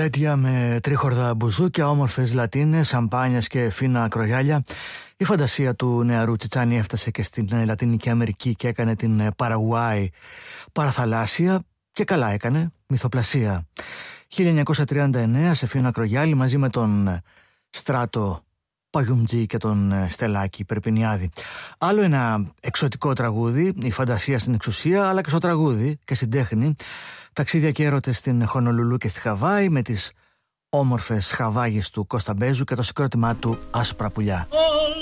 μπαλέτια με τρίχορδα μπουζούκια, όμορφες λατίνες, σαμπάνιες και φίνα ακρογιάλια. Η φαντασία του νεαρού Τσιτσάνι έφτασε και στην Λατινική Αμερική και έκανε την Παραγουάη παραθαλάσσια και καλά έκανε, μυθοπλασία. 1939 σε φίνα ακρογιάλι μαζί με τον Στράτο Παγιουμτζή και τον Στελάκη Περπινιάδη. Άλλο ένα εξωτικό τραγούδι, η φαντασία στην εξουσία, αλλά και στο τραγούδι και στην τέχνη. Ταξίδια και έρωτες στην Χονολουλού και στη Χαβάη με τις όμορφες χαβάγες του Κώστα Μπέζου και το συγκρότημά του Άσπρα Πουλιά.